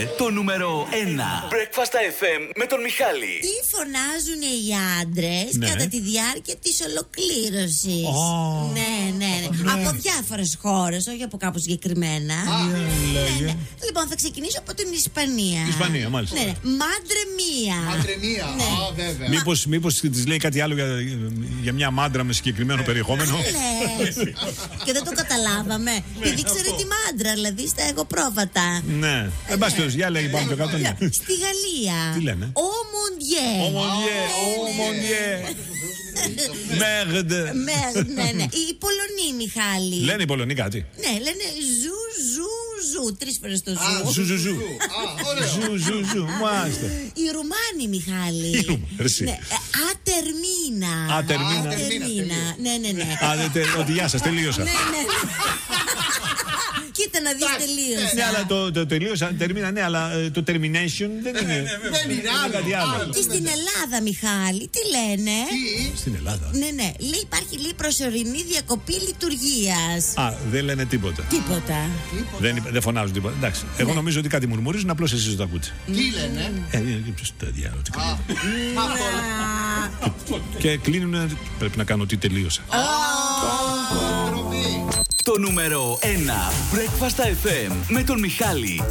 το νούμερο 1 Breakfast FM με τον Μιχάλη. Τι φωνάζουν οι άντρες κατά τη διάρκεια της ολοκλήρωσης? Ναι. Από διάφορες χώρες, όχι από κάπου συγκεκριμένα. Ναι. Λοιπόν, θα ξεκινήσω από την Ισπανία. Ισπανία, μάλιστα. Ναι. Μάντρε μία. Ναι. Βέβαια. Μήπως της λέει κάτι άλλο για μια μάντρα με συγκεκριμένο περιεχόμενο? Και δεν το καταλάβαμε. Γιατί ξέρει τη μάντρα, δηλαδή στα εγωπρόβατα. Ναι. Εν πάση περιπτώσει, για λέγει πάνω πιο κάτω. Στη Γαλλία. Τι λένε? Ο Μοντιέ. Μέρντε. Ναι. Οι Πολωνοί, Μιχάλη. Λένε οι Πολωνοί κάτι? Ναι, λένε ζου. 3 φορές το ζου. Ζου. Μάλιστα. Οι Ρουμάνοι, Μιχάλη. Ναι. Ατερμίνα. Ναι. Ότι γεια σας, τελείωσα. Ναι. Κοίτα να δεις, τελείωσα. Ναι, αλλά το τελείωσα, τερμίνα, ναι, αλλά το termination δεν είναι. Δεν είναι κάτι άλλο. Και στην Ελλάδα, Μιχάλη, τι λένε? Στην Ελλάδα? Ναι. Υπάρχει προσωρινή διακοπή λειτουργίας. Δεν λένε τίποτα. Δεν φωνάζουν τίποτα. Εντάξει. Εγώ νομίζω ότι κάτι μουρμουρίζουν, απλώς εσείς δεν το ακούτε. Τι λένε? Στο διάλογο. Και κλείνουν. Πρέπει να κάνω ότι τελείωσα. Το νούμερο 1 Breakfast FM με τον Μιχάλη.